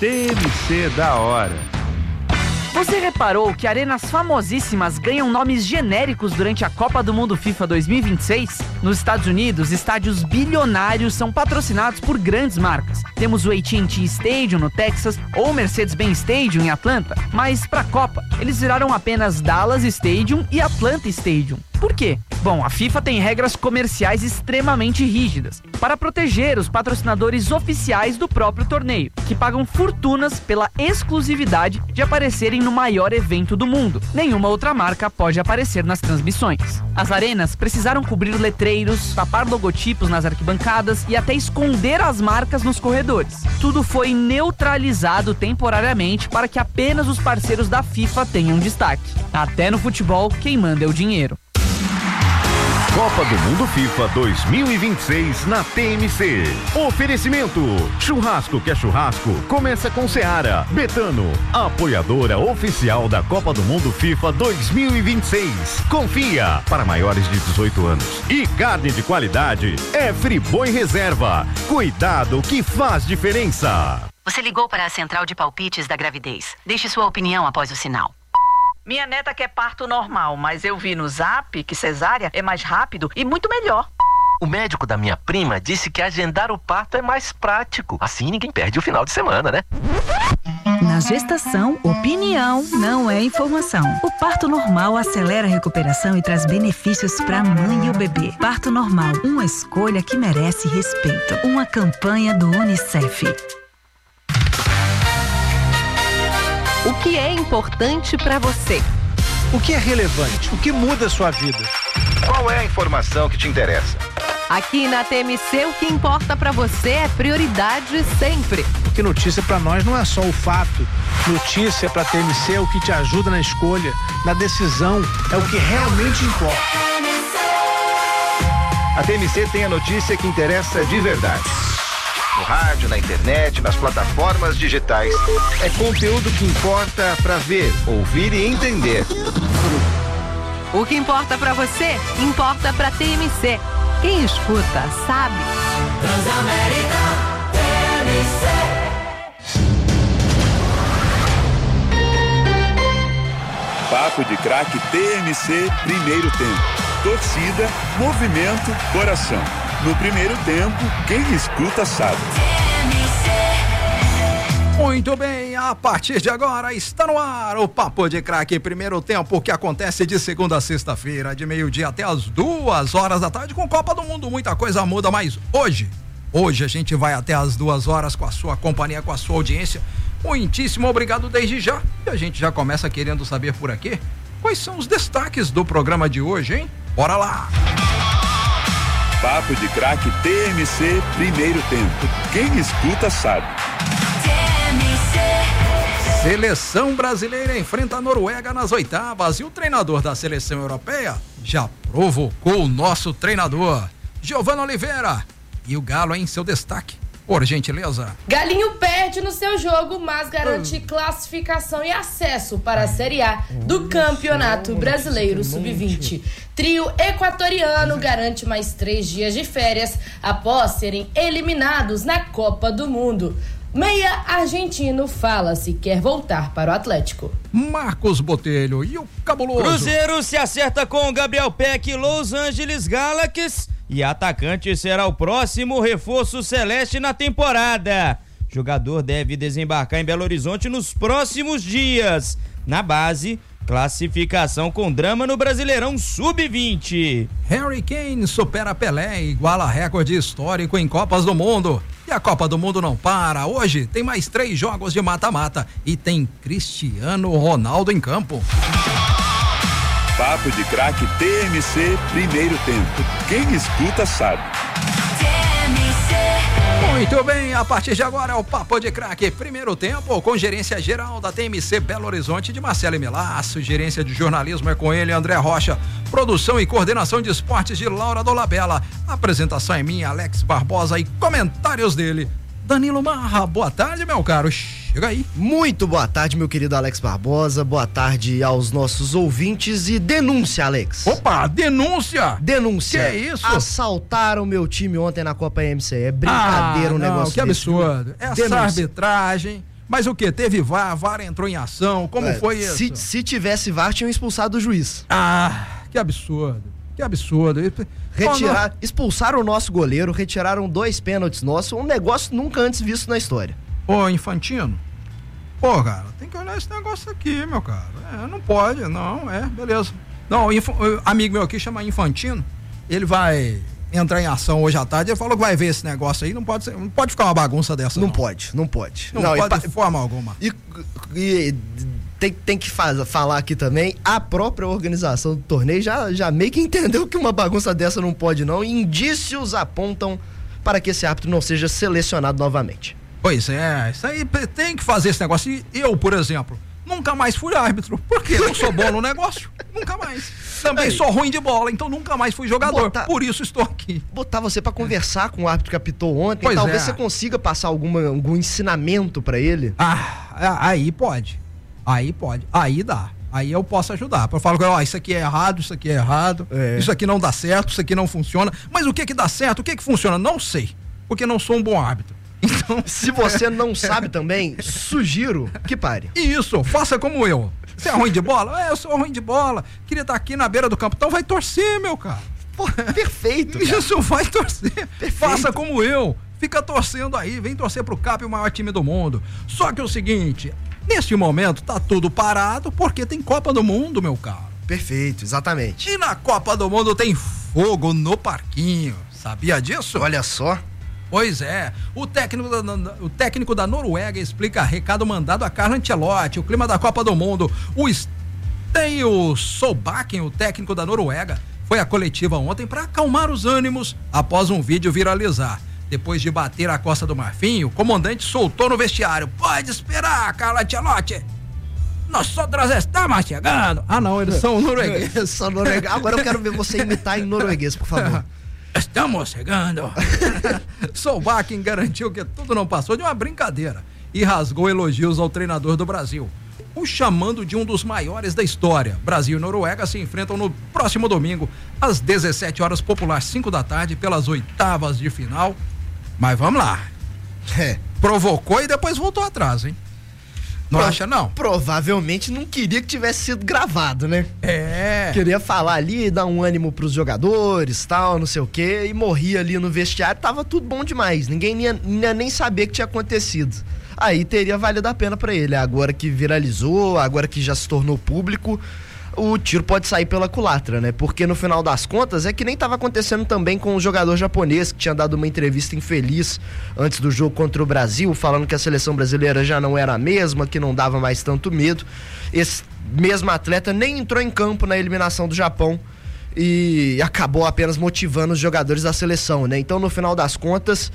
TMC da hora. Você reparou que arenas famosíssimas ganham nomes genéricos durante a Copa do Mundo FIFA 2026? Nos Estados Unidos, estádios bilionários são patrocinados por grandes marcas. Temos o AT&T Stadium no Texas ou o Mercedes-Benz Stadium em Atlanta. Mas para a Copa, eles viraram apenas Dallas Stadium e Atlanta Stadium. Por quê? Bom, a FIFA tem regras comerciais extremamente rígidas para proteger os patrocinadores oficiais do próprio torneio, que pagam fortunas pela exclusividade de aparecerem no maior evento do mundo. Nenhuma outra marca pode aparecer nas transmissões. As arenas precisaram cobrir letreiros, tapar logotipos nas arquibancadas e até esconder as marcas nos corredores. Tudo foi neutralizado temporariamente para que apenas os parceiros da FIFA tenham destaque. Até no futebol, quem manda é o dinheiro. Copa do Mundo FIFA 2026 na TMC. Oferecimento: churrasco que é churrasco, começa com Seara. Betano, apoiadora oficial da Copa do Mundo FIFA 2026. Confia, para maiores de 18 anos. E carne de qualidade é Friboi Reserva. Cuidado que faz diferença. Você ligou para a central de palpites da gravidez. Deixe sua opinião após o sinal. Minha neta quer parto normal, mas eu vi no Zap que cesárea é mais rápido e muito melhor. O médico da minha prima disse que agendar o parto é mais prático. Assim ninguém perde o final de semana, né? Na gestação, opinião não é informação. O parto normal acelera a recuperação e traz benefícios para a mãe e o bebê. Parto normal, uma escolha que merece respeito. Uma campanha do UNICEF. O que é importante para você? O que é relevante? O que muda a sua vida? Qual é a informação que te interessa? Aqui na TMC, o que importa para você é prioridade sempre. Porque notícia para nós não é só o fato. Notícia para TMC é o que te ajuda na escolha, na decisão, é o que realmente importa. A TMC tem a notícia que interessa de verdade. No rádio, na internet, nas plataformas digitais. É conteúdo que importa para ver, ouvir e entender. O que importa para você, importa para TMC. Quem escuta, sabe. Transamérica, TMC. Papo de Craque TMC, primeiro tempo. Torcida, movimento, coração. No primeiro tempo, quem escuta sabe. Muito bem, a partir de agora está no ar o Papo de Craque primeiro tempo, que acontece de segunda a sexta-feira, de meio-dia até as 2h da tarde, com Copa do Mundo. Muita coisa muda, mas hoje a gente vai até as 2h com a sua companhia, com a sua audiência. Muitíssimo obrigado desde já. E a gente já começa querendo saber por aqui quais são os destaques do programa de hoje, hein? Bora lá! Papo de Craque TMC, primeiro tempo. Quem escuta sabe. Seleção brasileira enfrenta a Noruega nas oitavas e o treinador da seleção europeia já provocou o nosso treinador, Giovanni Oliveira. E o Galo em seu destaque, por gentileza. Galinho perde no seu jogo, mas garante classificação e acesso para a Série A do Campeonato Brasileiro Sub-20. Trio equatoriano garante mais 3 dias de férias após serem eliminados na Copa do Mundo. Meia argentino fala se quer voltar para o Atlético. Marcos Botelho e o cabuloso. Cruzeiro se acerta com Gabriel Peck e Los Angeles Galaxy e atacante será o próximo reforço celeste na temporada. Jogador deve desembarcar em Belo Horizonte nos próximos dias. Na base, classificação com drama no Brasileirão Sub-20. Harry Kane supera Pelé e iguala recorde histórico em Copas do Mundo. E a Copa do Mundo não para. Hoje tem mais 3 jogos de mata-mata e tem Cristiano Ronaldo em campo. Papo de Craque TMC, primeiro tempo. Quem escuta sabe. Muito bem, a partir de agora é o Papo de Craque primeiro tempo, com gerência geral da TMC Belo Horizonte de Marcelo Melasso, gerência de jornalismo é com ele, André Rocha, produção e coordenação de esportes de Laura Dolabella, apresentação é minha, Alex Barbosa, e comentários dele, Danilo Marra. Boa tarde, meu caro, chega aí. Muito boa tarde, meu querido Alex Barbosa, boa tarde aos nossos ouvintes e denúncia, Alex. Opa, denúncia? Denúncia. Que é isso? Assaltaram meu time ontem na Copa MC, é brincadeira um negócio que desse. Absurdo. Essa denúncia. Arbitragem, Mas o que? Teve VAR, a VAR entrou em ação, como foi isso? Se tivesse VAR, tinham expulsado o juiz. Que absurdo. Expulsaram o nosso goleiro, retiraram 2 pênaltis nossos, um negócio nunca antes visto na história. Ô, Infantino, cara, tem que olhar esse negócio aqui, meu cara. Não pode, beleza. Não, amigo meu aqui chama Infantino, ele vai entrar em ação hoje à tarde, ele falou que vai ver esse negócio aí, não pode ficar uma bagunça dessa. Não pode. Não pode de forma alguma. E tem que falar aqui também, a própria organização do torneio já meio que entendeu que uma bagunça dessa não pode não, e indícios apontam para que esse árbitro não seja selecionado novamente. Pois é, isso aí tem que fazer esse negócio. E eu, por exemplo, nunca mais fui árbitro, porque não sou bom no negócio, nunca mais. Também sou ruim de bola, então nunca mais fui jogador, por isso estou aqui. Botar você pra conversar com o árbitro que apitou ontem, talvez você consiga passar algum ensinamento pra ele. Aí pode, aí dá. Aí eu posso ajudar. Eu falo, isso aqui é errado, isso aqui é errado, isso aqui não dá certo, isso aqui não funciona. Mas o que dá certo, o que funciona? Não sei, porque não sou um bom árbitro. Então, se você não sabe também, sugiro que pare. Isso, faça como eu. Você é ruim de bola? Eu sou ruim de bola. Queria estar aqui na beira do campo. Então vai torcer, meu cara. Perfeito. Isso, vai torcer. Perfeito. Faça como eu. Fica torcendo aí. Vem torcer pro CAP, o maior time do mundo. Só que é o seguinte, neste momento tá tudo parado porque tem Copa do Mundo, meu caro. Perfeito, exatamente. E na Copa do Mundo tem fogo no parquinho. Sabia disso? Olha só. Pois é, o técnico da Noruega explica recado mandado a Carlo Ancelotti, o clima da Copa do Mundo. O Stein Solbakken, o técnico da Noruega, foi à coletiva ontem para acalmar os ânimos após um vídeo viralizar. Depois de bater a Costa do Marfim, o comandante soltou no vestiário: pode esperar, Carlo Ancelotti, nós outros estamos chegando. Não, eles são noruegueses. São noruegueses. Agora eu quero ver você imitar em norueguês, por favor. Estamos chegando. Solbakken garantiu que tudo não passou de uma brincadeira e rasgou elogios ao treinador do Brasil, o chamando de um dos maiores da história. Brasil e Noruega se enfrentam no próximo domingo às 17 horas popular, 5 da tarde, pelas 8ª de final. Mas vamos lá. Provocou e depois voltou atrás, hein? Não acha, não? Provavelmente não queria que tivesse sido gravado, né? Queria falar ali, dar um ânimo pros jogadores, tal, não sei o quê, e morria ali no vestiário, tava tudo bom demais. Ninguém ia nem saber que tinha acontecido. Aí teria valido a pena pra ele. Agora que viralizou, agora que já se tornou público, o tiro pode sair pela culatra, né? Porque no final das contas é que nem estava acontecendo também com o jogador japonês que tinha dado uma entrevista infeliz antes do jogo contra o Brasil, falando que a seleção brasileira já não era a mesma, que não dava mais tanto medo. Esse mesmo atleta nem entrou em campo na eliminação do Japão e acabou apenas motivando os jogadores da seleção, né? Então, no final das contas,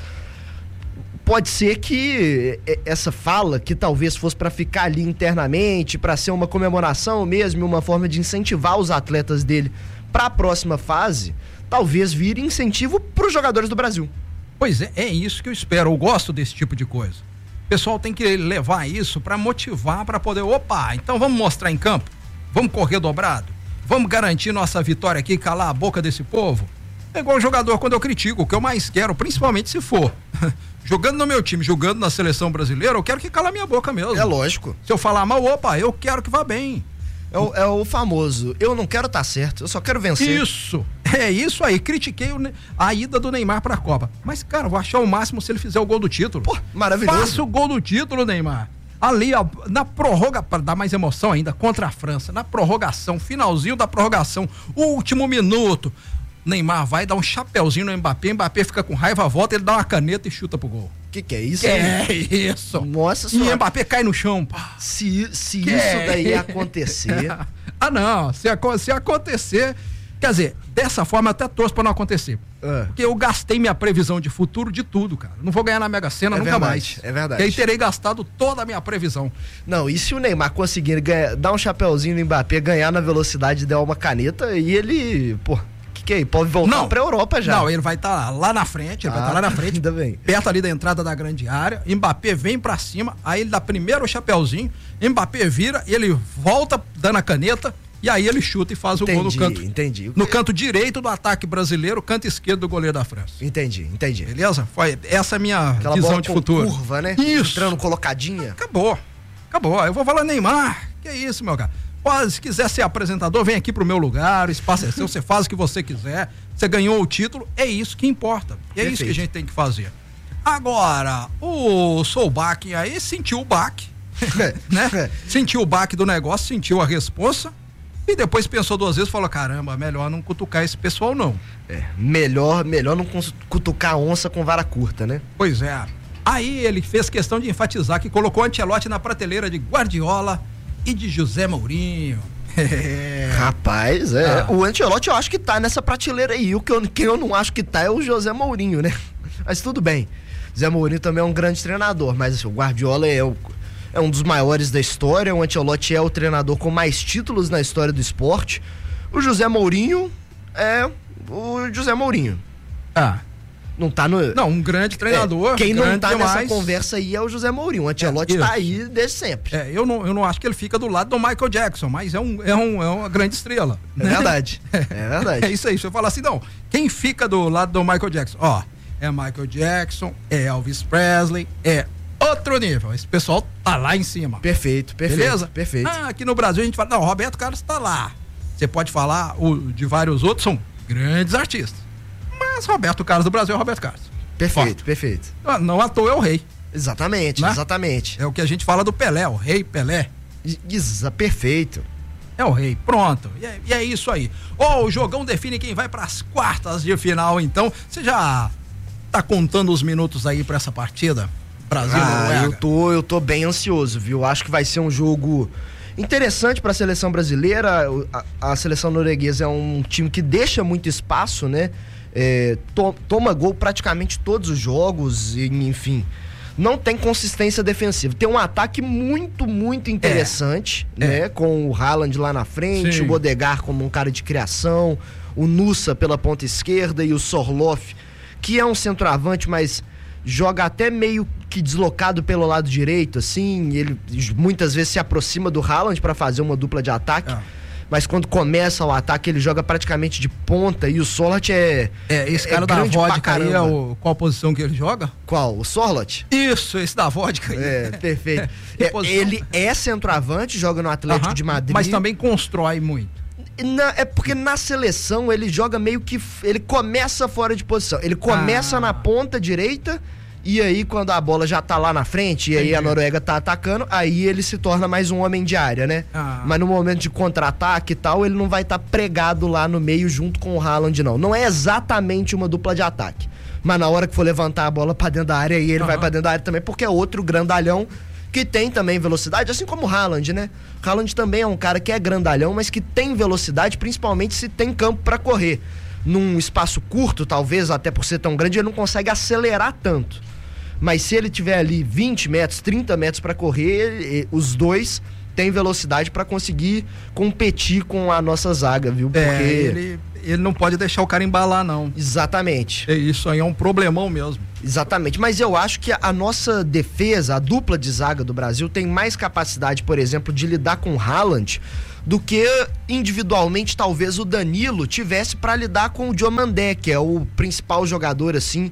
pode ser que essa fala, que talvez fosse para ficar ali internamente, para ser uma comemoração mesmo, uma forma de incentivar os atletas dele para a próxima fase, talvez vire incentivo para os jogadores do Brasil. Pois é isso que eu espero. Eu gosto desse tipo de coisa. O pessoal tem que levar isso para motivar, para poder, então vamos mostrar em campo, vamos correr dobrado, vamos garantir nossa vitória aqui, calar a boca desse povo. É igual jogador quando eu critico, o que eu mais quero, principalmente se for jogando no meu time, jogando na seleção brasileira, eu quero que cala a minha boca mesmo. É lógico. Se eu falar mal, eu quero que vá bem. É o famoso, eu não quero estar certo, eu só quero vencer. Isso, é isso aí. Critiquei a ida do Neymar pra Copa, mas cara, vou achar o máximo se ele fizer o gol do título. Pô, maravilhoso. Faça o gol do título, Neymar. Ali, ó, na prorroga, para dar mais emoção ainda, contra a França, na prorrogação, finalzinho da prorrogação, último minuto, Neymar vai dar um chapeuzinho no Mbappé fica com raiva, volta, ele dá uma caneta e chuta pro gol. Que é isso? Isso. Nossa senhora. E Mbappé cai no chão. Se isso daí acontecer... não, se acontecer, quer dizer, dessa forma eu até torço pra não acontecer. Porque eu gastei minha previsão de futuro de tudo, cara. Não vou ganhar na Mega Sena nunca mais. É verdade. E aí terei gastado toda a minha previsão. Não, e se o Neymar conseguir dar um chapeuzinho no Mbappé, ganhar na velocidade e der uma caneta, e ele, pode voltar pra Europa já. Não, ele vai estar lá na frente, ainda bem. Perto ali da entrada da grande área, Mbappé vem pra cima, aí ele dá primeiro o chapeuzinho, Mbappé vira, ele volta dando a caneta, E aí ele chuta e faz o gol no canto. Entendi. No canto direito do ataque brasileiro, canto esquerdo do goleiro da França. Entendi. Beleza? Essa é a minha aquela visão bola de com futuro. Curva, né? Isso. Entrando colocadinha. Acabou. Eu vou falar Neymar. Que isso, meu cara? Pode, se quiser ser apresentador, vem aqui pro meu lugar, o espaço é seu, você faz o que você quiser. Você ganhou o título, é isso que importa. E é isso que a gente tem que fazer. Agora, o Solbakken aí sentiu o baque, né? Sentiu o baque do negócio, sentiu a responsa e depois pensou 2 vezes e falou, caramba, melhor não cutucar esse pessoal não. Melhor não cutucar a onça com vara curta, né? Pois é. Aí ele fez questão de enfatizar que colocou Ancelotti na prateleira de Guardiola e de José Mourinho. Rapaz, o Ancelotti eu acho que tá nessa prateleira aí. Quem eu não acho que tá é o José Mourinho, né? Mas tudo bem. José Mourinho também é um grande treinador, mas assim, o Guardiola é um dos maiores da história, o Ancelotti é o treinador com mais títulos na história do esporte. O José Mourinho é o José Mourinho. Não tá no... Não, um grande treinador. Quem grande não tá demais. nessa conversa aí é o José Mourinho. O Ancelotti tá aí desde sempre. Eu não acho que ele fica do lado do Michael Jackson, mas é uma grande estrela. É verdade. É isso aí. Se eu falar assim, não, quem fica do lado do Michael Jackson? É Michael Jackson, é Elvis Presley, é outro nível. Esse pessoal tá lá em cima. Perfeito. Beleza? Perfeito. Aqui no Brasil a gente fala, não, Roberto Carlos tá lá. Você pode falar de vários outros, são grandes artistas. Mas Roberto Carlos do Brasil é Roberto Carlos. Perfeito. Não à toa é o rei. Exatamente. É o que a gente fala do Pelé, o rei Pelé. Perfeito. É o rei, pronto. E é isso aí. O jogão define quem vai para as quartas de final, então. Você já tá contando os minutos aí para essa partida? Brasil, eu tô bem ansioso, viu? Acho que vai ser um jogo interessante para a seleção brasileira. A seleção norueguesa é um time que deixa muito espaço, né? Toma gol praticamente todos os jogos, enfim, não tem consistência defensiva. Tem um ataque muito interessante, né? Com o Haaland lá na frente, Sim. O Odegaard como um cara de criação, o Nusa pela ponta esquerda e o Sorloth, que é um centroavante, mas joga até meio que deslocado pelo lado direito, assim. Ele muitas vezes se aproxima do Haaland para fazer uma dupla de ataque. Mas quando começa o ataque, ele joga praticamente de ponta e o Sorloth esse cara da vodka aí, qual posição que ele joga? Qual? O Sorloth? Isso, esse da vodka aí. Perfeito. Ele é centroavante, joga no Atlético de Madrid. Mas também constrói muito. É porque na seleção ele joga meio que... Ele começa fora de posição. Ele começa na ponta direita... E aí, quando a bola já tá lá na frente, e aí a Noruega tá atacando, aí ele se torna mais um homem de área, né? Mas no momento de contra-ataque e tal, ele não vai estar pregado lá no meio junto com o Haaland, não. Não é exatamente uma dupla de ataque. Mas na hora que for levantar a bola pra dentro da área, aí ele vai pra dentro da área também, porque é outro grandalhão que tem também velocidade, assim como o Haaland, né? O Haaland também é um cara que é grandalhão, mas que tem velocidade, principalmente se tem campo pra correr. Num espaço curto, talvez, até por ser tão grande, ele não consegue acelerar tanto. Mas se ele tiver ali 20 metros, 30 metros para correr, os dois têm velocidade para conseguir competir com a nossa zaga, viu? Porque ele não pode deixar o cara embalar, não. Exatamente. Isso aí é um problemão mesmo. Exatamente, mas eu acho que a nossa defesa, a dupla de zaga do Brasil, tem mais capacidade, por exemplo, de lidar com o Haaland do que individualmente talvez o Danilo tivesse para lidar com o Diomandé, que é o principal jogador, assim,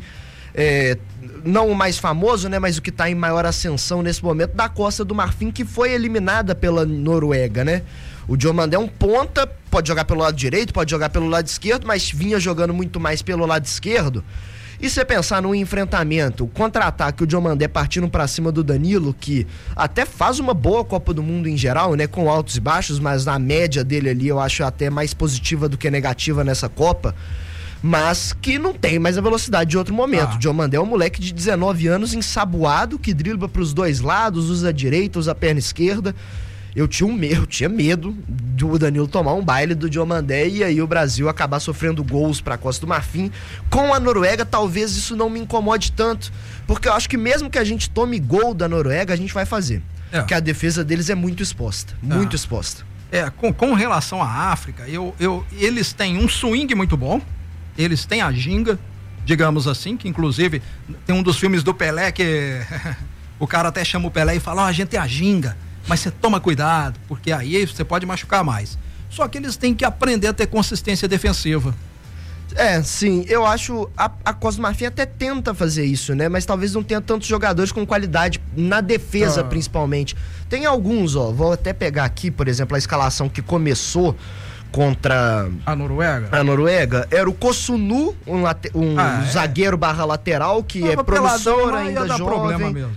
não o mais famoso, né, mas o que tá em maior ascensão nesse momento, da Costa do Marfim, que foi eliminada pela Noruega, né? O Diomandé é um ponta, pode jogar pelo lado direito, pode jogar pelo lado esquerdo, mas vinha jogando muito mais pelo lado esquerdo. E você pensar num enfrentamento, o contra-ataque, o Diomandé partindo pra cima do Danilo, que até faz uma boa Copa do Mundo em geral, né, com altos e baixos, mas na média dele ali eu acho até mais positiva do que negativa nessa Copa, mas que não tem mais a velocidade de outro momento. O Diomandé é um moleque de 19 anos, ensaboado, que dribla pros dois lados, usa a direita, usa a perna esquerda. Eu tinha medo do Danilo tomar um baile do Diomandé e aí o Brasil acabar sofrendo gols pra Costa do Marfim. Com a Noruega, talvez isso não me incomode tanto, porque eu acho que mesmo que a gente tome gol da Noruega, a gente vai fazer. Porque a defesa deles é muito exposta, muito exposta. Com relação à África, eles têm um swing muito bom, eles têm a ginga, digamos assim, que inclusive tem um dos filmes do Pelé que o cara até chama o Pelé e fala, a gente tem a ginga, mas você toma cuidado, porque aí você pode machucar mais. só que eles têm que aprender a ter consistência defensiva. Sim, eu acho a Costa do Marfim até tenta fazer isso, né? Mas talvez não tenha tantos jogadores com qualidade na defesa, principalmente. Tem alguns, vou até pegar aqui, por exemplo, a escalação que começou contra a Noruega. Era o Kosunu, um zagueiro / lateral que é promissor, ainda jovem.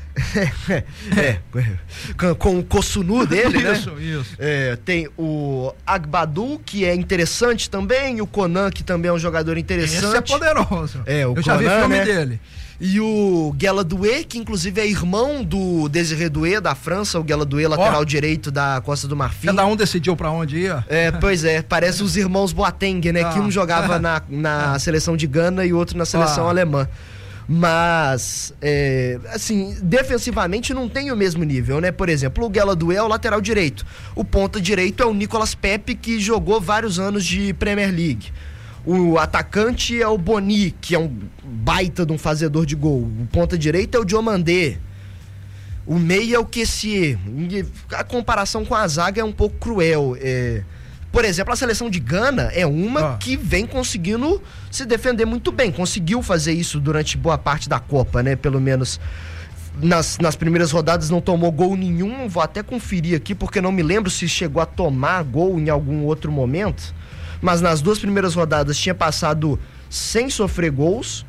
Com o Kosunu dele, né? Isso. Tem o Agbadu, que é interessante também, o Conan, que também é um jogador interessante. Esse é poderoso. Eu já vi filme dele. E o Gueladoué, que inclusive é irmão do Désiré Doué, da França, o Gueladoué, lateral direito da Costa do Marfim. Cada um decidiu pra onde ia. Pois é, parece os irmãos Boateng, né? Que um jogava na seleção de Gana e outro na seleção alemã. Mas, assim, defensivamente não tem o mesmo nível, né? Por exemplo, o Gueladoué é o lateral direito. O ponta direito é o Nicolas Pepe, que jogou vários anos de Premier League. O atacante é o Boni, que é um baita de um fazedor de gol. O ponta direito é o Diomandé. O meia é o Kessier. A comparação com a zaga é um pouco cruel. Por exemplo, a seleção de Gana é uma que vem conseguindo se defender muito bem. Conseguiu fazer isso durante boa parte da Copa, né? Pelo menos nas primeiras rodadas não tomou gol nenhum. Vou até conferir aqui, porque não me lembro se chegou a tomar gol em algum outro momento. Mas nas 2 primeiras rodadas tinha passado sem sofrer gols.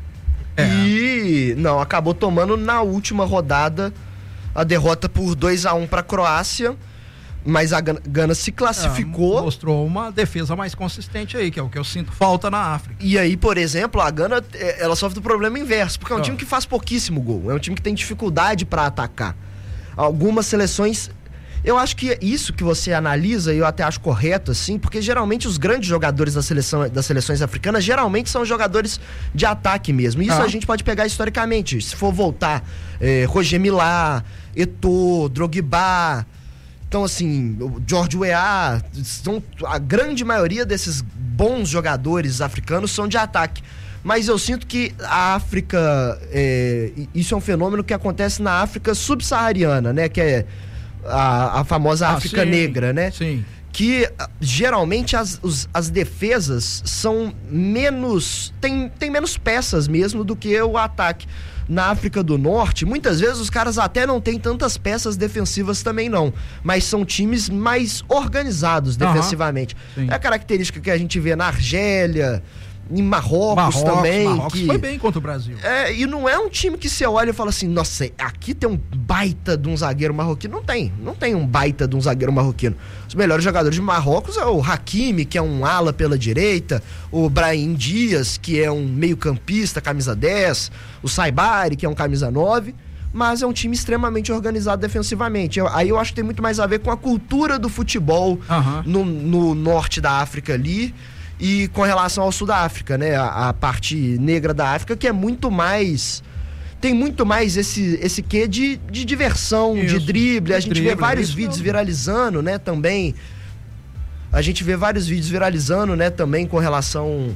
E acabou tomando na última rodada a derrota por 2-1 para a Croácia. Mas a Gana se classificou. Mostrou uma defesa mais consistente aí, que é o que eu sinto falta na África. E aí, por exemplo, a Gana, ela sofre do problema inverso, porque é um time que faz pouquíssimo gol. É um time que tem dificuldade para atacar. Algumas seleções... Eu acho que isso que você analisa, eu até acho correto, assim, porque geralmente os grandes jogadores das seleções africanas, geralmente são jogadores de ataque mesmo. Isso a gente pode pegar historicamente. Se for voltar, Roger Milá, Eto'o, Drogba... Então, assim, o George Weah, a grande maioria desses bons jogadores africanos são de ataque. Mas eu sinto que a África, isso é um fenômeno que acontece na África subsaariana, né? Que é a famosa África negra, né? Sim. Que geralmente as defesas são menos... Tem menos peças mesmo do que o ataque. Na África do Norte, muitas vezes os caras até não têm tantas peças defensivas também não, mas são times mais organizados defensivamente. É a característica que a gente vê na Argélia, em Marrocos também. Marrocos foi bem contra o Brasil. E não é um time que você olha e fala assim, nossa, aqui tem um baita de um zagueiro marroquino. Não tem um baita de um zagueiro marroquino. Os melhores jogadores de Marrocos é o Hakimi, que é um ala pela direita, o Brahim Dias, que é um meio-campista, camisa 10, o Saibari, que é um camisa 9, mas é um time extremamente organizado defensivamente. Aí eu acho que tem muito mais a ver com a cultura do futebol no norte da África ali, e com relação ao sul da África, né? A parte negra da África, que é muito mais... Tem muito mais esse quê de diversão, de drible. A gente vê vários vídeos viralizando, né? Também. A gente vê vários vídeos viralizando, né? Também com relação...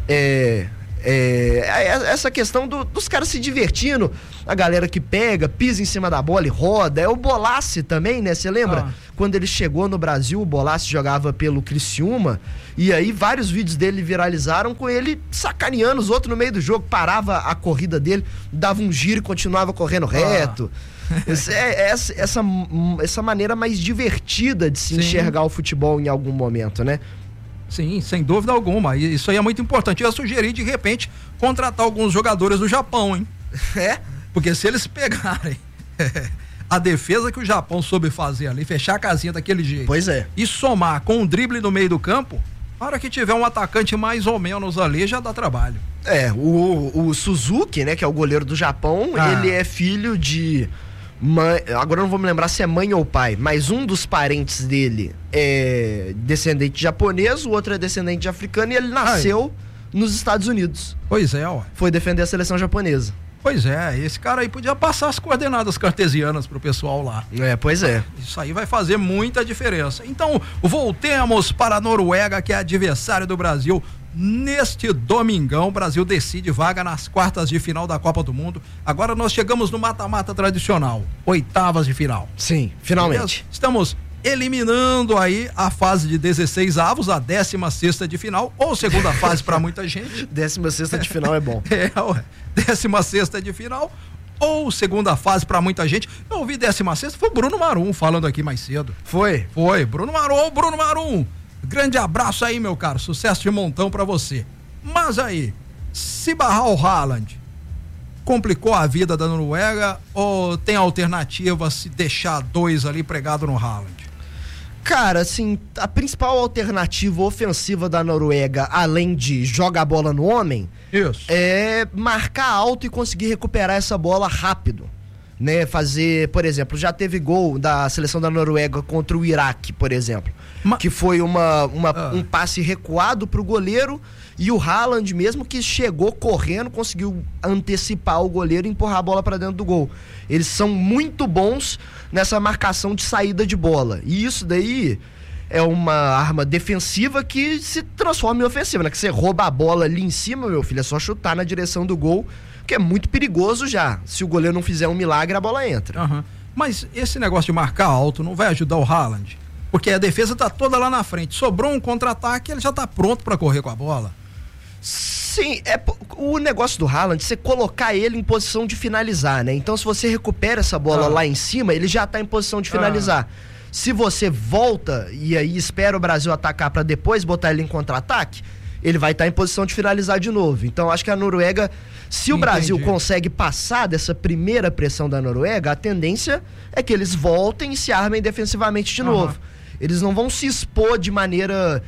essa questão dos caras se divertindo, a galera que pisa em cima da bola e roda. É o Bolassi também, né? Você lembra? Quando ele chegou no Brasil, o Bolassi jogava pelo Criciúma, e aí vários vídeos dele viralizaram com ele sacaneando os outros no meio do jogo, parava a corrida dele, dava um giro e continuava correndo reto. Essa maneira mais divertida de se enxergar o futebol em algum momento, né? Sim, sem dúvida alguma. Isso aí é muito importante. Eu sugeri, de repente, contratar alguns jogadores do Japão, hein? Porque se eles pegarem a defesa que o Japão soube fazer ali, fechar a casinha daquele jeito. Pois é. E somar com um drible no meio do campo, na hora que tiver um atacante mais ou menos ali, já dá trabalho. O Suzuki, né, que é o goleiro do Japão, ele é filho de... Agora eu não vou me lembrar se é mãe ou pai, mas um dos parentes dele é descendente de japonês, o outro é descendente de africano, e ele nasceu nos Estados Unidos. Pois é, ó. Foi defender a seleção japonesa. Pois é, esse cara aí podia passar as coordenadas cartesianas pro pessoal lá. Pois é. Isso aí vai fazer muita diferença. Então, voltemos para a Noruega, que é adversário do Brasil. Neste domingão, o Brasil decide vaga nas quartas de final da Copa do Mundo. Agora nós chegamos no mata-mata tradicional, oitavas de final. Sim, finalmente. Estamos eliminando aí a fase de 16 avos, a 16ª de final, ou segunda fase para muita gente. 16ª de final é bom. 16ª de final, ou segunda fase para muita gente. Eu ouvi 16ª, foi o Bruno Marum falando aqui mais cedo. Foi, Bruno Marum. Grande abraço aí, meu caro, sucesso de montão para você. Mas aí, se barrar o Haaland, complicou a vida da Noruega ou tem alternativa se deixar 2 ali pregado no Haaland? Cara, assim, a principal alternativa ofensiva da Noruega, além de jogar a bola no homem, é marcar alto e conseguir recuperar essa bola rápido, né? Fazer, por exemplo, já teve gol da seleção da Noruega contra o Iraque, por exemplo, que foi um passe recuado pro goleiro e o Haaland mesmo que chegou correndo, conseguiu antecipar o goleiro e empurrar a bola para dentro do gol. Eles são muito bons nessa marcação de saída de bola. E isso daí é uma arma defensiva que se transforma em ofensiva, né? Que você rouba a bola ali em cima, meu filho, é só chutar na direção do gol, que é muito perigoso já. Se o goleiro não fizer um milagre, a bola entra. Uhum. Mas esse negócio de marcar alto não vai ajudar o Haaland? Porque a defesa tá toda lá na frente. Sobrou um contra-ataque, ele já tá pronto para correr com a bola. Sim, o negócio do Haaland, você colocar ele em posição de finalizar, né? Então, se você recupera essa bola lá em cima, ele já tá em posição de finalizar. Se você volta e aí espera o Brasil atacar para depois botar ele em contra-ataque, ele vai estar em posição de finalizar de novo. Então, acho que a Noruega, se o Brasil consegue passar dessa primeira pressão da Noruega, a tendência é que eles voltem e se armem defensivamente de novo. Eles não vão se expor de maneira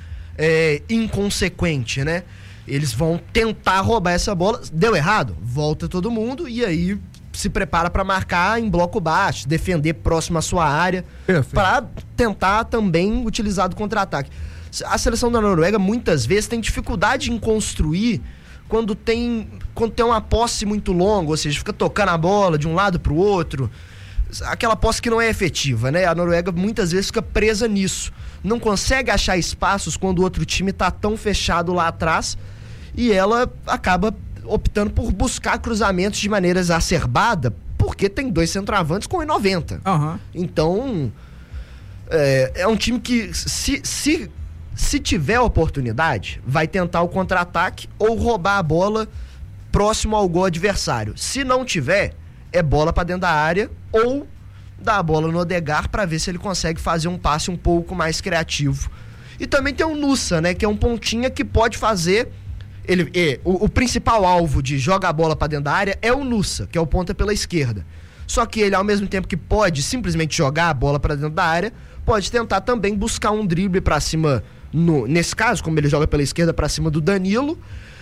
inconsequente, né? Eles vão tentar roubar essa bola. Deu errado? Volta todo mundo e aí se prepara para marcar em bloco baixo, defender próximo à sua área, para tentar também utilizar do contra-ataque. A seleção da Noruega muitas vezes tem dificuldade em construir quando tem uma posse muito longa, ou seja, fica tocando a bola de um lado para o outro, aquela posse que não é efetiva, né? A Noruega muitas vezes fica presa nisso, não consegue achar espaços quando o outro time está tão fechado lá atrás, e ela acaba optando por buscar cruzamentos de maneira exacerbada, porque tem 2 centroavantes com 1,90. Então é um time que se tiver oportunidade, vai tentar o contra-ataque ou roubar a bola próximo ao gol adversário. Se não tiver, é bola para dentro da área ou dar a bola no Odegaard para ver se ele consegue fazer um passe um pouco mais criativo. E também tem o Nusa, né, que é um pontinha que pode fazer o principal alvo de jogar a bola para dentro da área é o Nusa, que é o ponta pela esquerda. Só que ele, ao mesmo tempo que pode simplesmente jogar a bola para dentro da área, pode tentar também buscar um drible para cima, nesse caso, como ele joga pela esquerda, para cima do Danilo,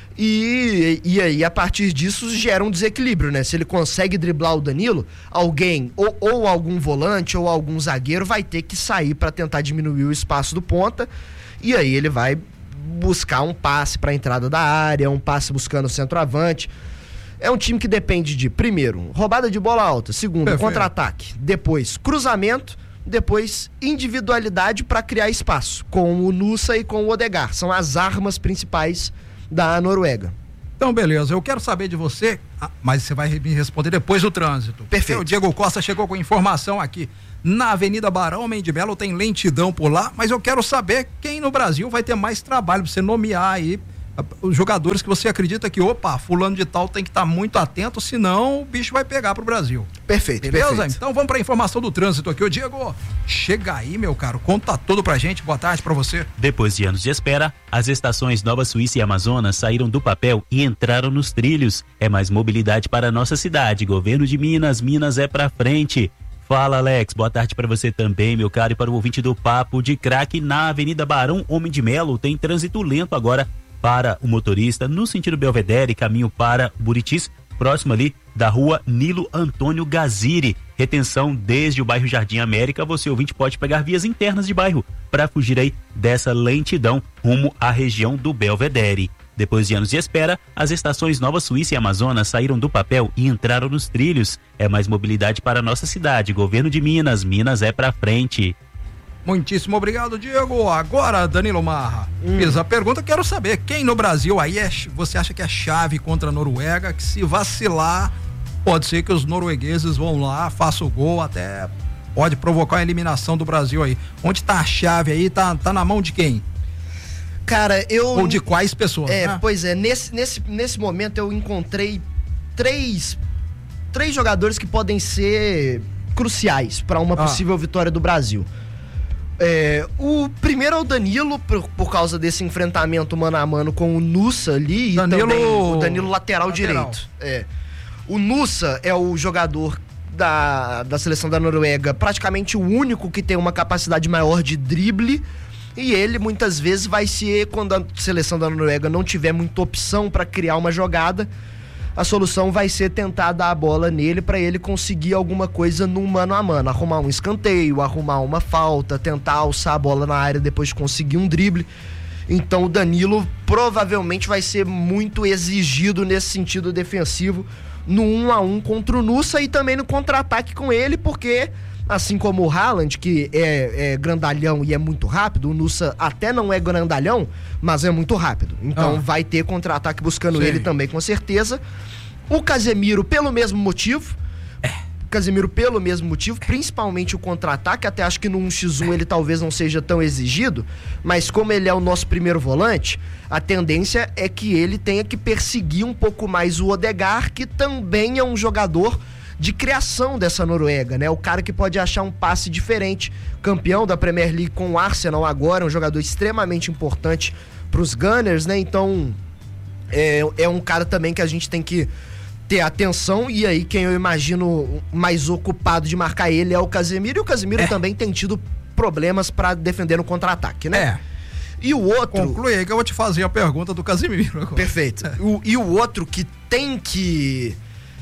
e aí a partir disso gera um desequilíbrio, né? Se ele consegue driblar o Danilo, alguém, ou algum volante ou algum zagueiro vai ter que sair para tentar diminuir o espaço do ponta, e aí ele vai buscar um passe para a entrada da área, um passe buscando o centroavante. É um time que depende de, primeiro, roubada de bola alta, segundo, contra-ataque, depois cruzamento, depois individualidade para criar espaço, com o Nusa e com o Odegaard. São as armas principais da Noruega. Então, beleza, eu quero saber de você, mas você vai me responder depois do trânsito. Perfeito. O Diego Costa chegou com informação aqui. Na Avenida Barão Homem de Melo tem lentidão por lá, mas eu quero saber quem no Brasil vai ter mais trabalho pra você nomear aí os jogadores que você acredita que, fulano de tal tem que estar muito atento, senão o bicho vai pegar pro Brasil. Perfeito, beleza? Perfeito. Então vamos pra informação do trânsito aqui. Ô Diego, chega aí, meu caro, conta tudo pra gente. Boa tarde pra você. Depois de anos de espera, as estações Nova Suíça e Amazonas saíram do papel e entraram nos trilhos. É mais mobilidade para a nossa cidade. Governo de Minas é pra frente. Fala, Alex, boa tarde para você também, meu caro, e para o ouvinte do Papo de Craque. Na Avenida Barão Homem de Melo tem trânsito lento agora para o motorista no sentido Belvedere, caminho para Buritis, próximo ali da rua Nilo Antônio Gaziri. Retenção desde o bairro Jardim América. Você, ouvinte, pode pegar vias internas de bairro para fugir aí dessa lentidão rumo à região do Belvedere. Depois de anos de espera, as estações Nova Suíça e Amazonas saíram do papel e entraram nos trilhos. É mais mobilidade para a nossa cidade. Governo de Minas é pra frente. Muitíssimo obrigado, Diego. Agora, Danilo Marra, fiz a pergunta, quero saber, quem no Brasil aí você acha que é chave contra a Noruega, que se vacilar, pode ser que os noruegueses vão lá, façam o gol, até pode provocar a eliminação do Brasil aí. Onde tá a chave aí? Tá na mão de quem? Cara, Ou de quais pessoas? né? Pois é, nesse momento eu encontrei três jogadores que podem ser cruciais para uma possível vitória do Brasil. O primeiro é o Danilo, por causa desse enfrentamento mano a mano com o Nussa ali, e também o Danilo lateral direito. O Nussa é o jogador da seleção da Noruega, praticamente o único que tem uma capacidade maior de drible, e ele muitas vezes vai ser, quando a seleção da Noruega não tiver muita opção para criar uma jogada, a solução vai ser tentar dar a bola nele para ele conseguir alguma coisa no mano a mano, arrumar um escanteio, arrumar uma falta, tentar alçar a bola na área depois de conseguir um drible. Então o Danilo provavelmente vai ser muito exigido nesse sentido defensivo no 1-1 contra o Nussa e também no contra-ataque com ele, porque assim como o Haaland, que é grandalhão e é muito rápido, o Nussa até não é grandalhão, mas é muito rápido. Então vai ter contra-ataque buscando ele também, com certeza. O Casemiro, pelo mesmo motivo. Principalmente o contra-ataque. Até acho que no 1x1 ele talvez não seja tão exigido, mas como ele é o nosso primeiro volante, a tendência é que ele tenha que perseguir um pouco mais o Odegaard, que também é um jogador de criação dessa Noruega, né? O cara que pode achar um passe diferente, campeão da Premier League com o Arsenal agora, um jogador extremamente importante para os Gunners, né? Então é um cara também que a gente tem que ter atenção, e aí quem eu imagino mais ocupado de marcar ele é o Casemiro, e o Casemiro também tem tido problemas para defender no contra-ataque, né? E o outro... Conclui aí que eu vou te fazer a pergunta do Casemiro agora. Perfeito. E o outro que tem que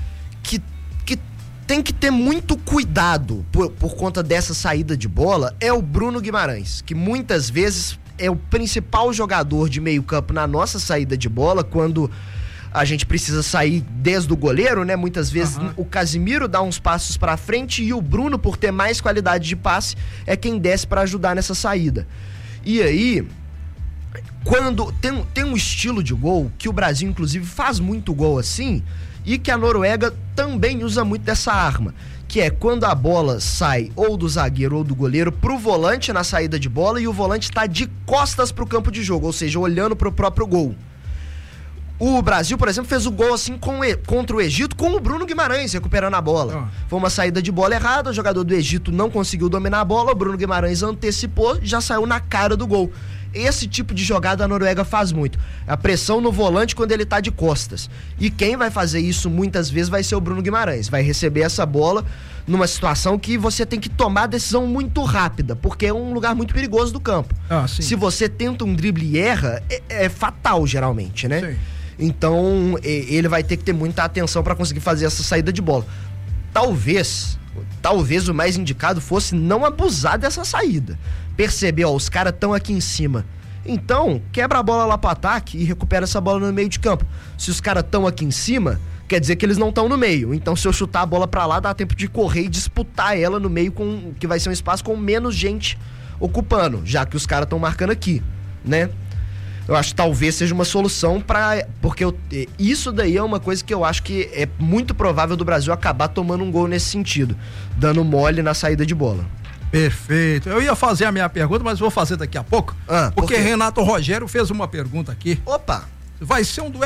ter muito cuidado por conta dessa saída de bola é o Bruno Guimarães, que muitas vezes é o principal jogador de meio campo na nossa saída de bola, quando a gente precisa sair desde o goleiro, né? Muitas vezes o Casemiro dá uns passos pra frente e o Bruno, por ter mais qualidade de passe, é quem desce pra ajudar nessa saída. E aí, quando tem um estilo de gol que o Brasil inclusive faz muito gol assim, e que a Noruega também usa muito dessa arma, que é quando a bola sai ou do zagueiro ou do goleiro pro volante na saída de bola, e o volante tá de costas pro campo de jogo, ou seja, olhando pro próprio gol. O Brasil, por exemplo, fez o gol assim contra o Egito com o Bruno Guimarães recuperando a bola. Foi uma saída de bola errada, o jogador do Egito não conseguiu dominar a bola, o Bruno Guimarães antecipou, já saiu na cara do gol. Esse tipo de jogada a Noruega faz muito. A pressão no volante quando ele tá de costas. E quem vai fazer isso muitas vezes vai ser o Bruno Guimarães. Vai receber essa bola numa situação que você tem que tomar a decisão muito rápida, porque é um lugar muito perigoso do campo. Se você tenta um drible e erra, é fatal geralmente, né? Sim. Então ele vai ter que ter muita atenção para conseguir fazer essa saída de bola. Talvez o mais indicado fosse não abusar dessa saída. Perceber, os caras estão aqui em cima. Então, quebra a bola lá pro ataque e recupera essa bola no meio de campo. Se os caras estão aqui em cima, quer dizer que eles não estão no meio. Então, se eu chutar a bola pra lá, dá tempo de correr e disputar ela no meio, que vai ser um espaço com menos gente ocupando, já que os caras estão marcando aqui, né? Eu acho que talvez seja uma solução porque isso daí é uma coisa que eu acho que é muito provável do Brasil acabar tomando um gol nesse sentido, dando mole na saída de bola. Perfeito. Eu ia fazer a minha pergunta, mas vou fazer daqui a pouco, porque Renato Rogério fez uma pergunta aqui. Opa! Vai ser um duelo